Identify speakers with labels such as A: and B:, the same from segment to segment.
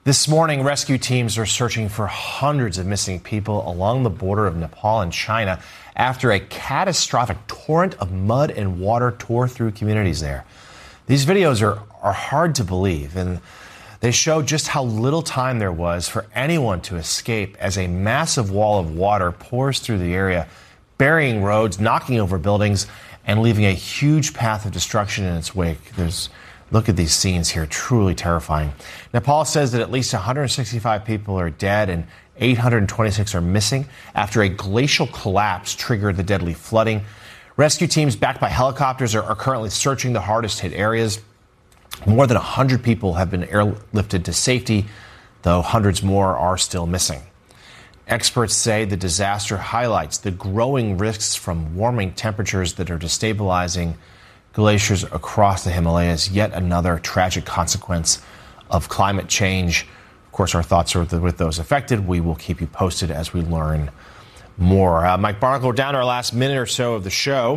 A: This morning, rescue teams are searching for hundreds of missing people along the border of Nepal and China after a catastrophic torrent of mud and water tore through communities there. These videos are hard to believe, and they show just how little time there was for anyone to escape as a massive wall of water pours through the area, burying roads, knocking over buildings, and leaving a huge path of destruction in its wake. Look at these scenes here, truly terrifying. Nepal says that at least 165 people are dead and 826 are missing after a glacial collapse triggered the deadly flooding. Rescue teams backed by helicopters are currently searching the hardest hit areas. More than 100 people have been airlifted to safety, though hundreds more are still missing. Experts say the disaster highlights the growing risks from warming temperatures that are destabilizing glaciers across the Himalayas, yet another tragic consequence of climate change. Of course, our thoughts are with those affected. We will keep you posted as we learn more. Mike Barnicle, we're down to our last minute or so of the show.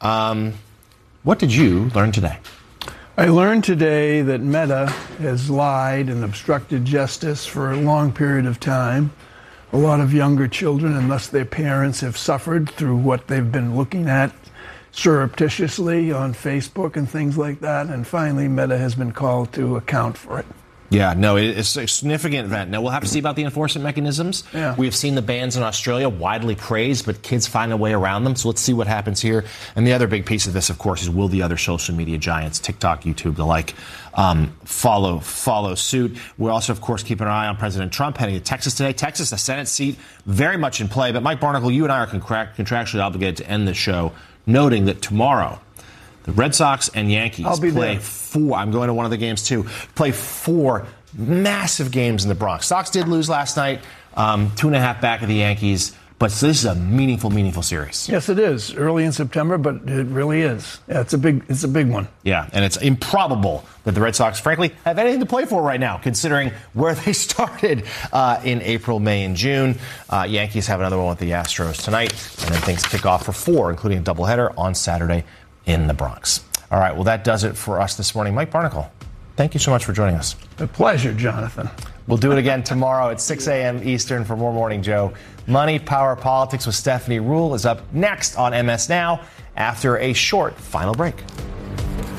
A: What did you learn today?
B: I learned today that Meta has lied and obstructed justice for a long period of time. A lot of younger children, and thus their parents, have suffered through what they've been looking at surreptitiously on Facebook and things like that. And finally, Meta has been called to account for it.
A: Yeah, no, it's a significant event. Now, we'll have to see about the enforcement mechanisms.
B: Yeah.
A: We have seen the bans in Australia widely praised, but kids find a way around them. So let's see what happens here. And the other big piece of this, of course, is will the other social media giants, TikTok, YouTube, the like, follow suit. We're also, of course, keeping an eye on President Trump heading to Texas today. Texas, a Senate seat, very much in play. But Mike Barnicle, you and I are contractually obligated to end the show, noting that tomorrow, the Red Sox and Yankees play four. I'm going to one of the games, too. Play four massive games in the Bronx. Sox did lose last night, 2.5 back of the Yankees. But this is a meaningful series.
B: Yes, it is. Early in September, but it really is. Yeah, it's a big one.
A: Yeah, and it's improbable that the Red Sox, frankly, have anything to play for right now, considering where they started in April, May, and June. Yankees have another one with the Astros tonight, and then things kick off for four, including a doubleheader on Saturday in the Bronx. All right, well, that does it for us this morning. Mike Barnicle, thank you so much for joining us.
B: A pleasure, Jonathan.
A: We'll do it again tomorrow at 6 a.m. Eastern for more Morning Joe. Money, Power, Politics with Stephanie Ruhle is up next on MS Now after a short final break.